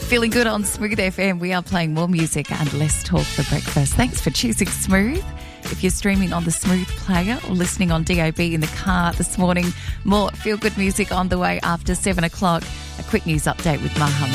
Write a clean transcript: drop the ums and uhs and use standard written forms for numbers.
Feeling good on Smooth FM. We are playing more music and less talk for breakfast. Thanks for choosing Smooth. If you're streaming on the Smooth player or listening on DAB in the car this morning, more feel-good music on the way after 7 o'clock. A quick news update with Maham.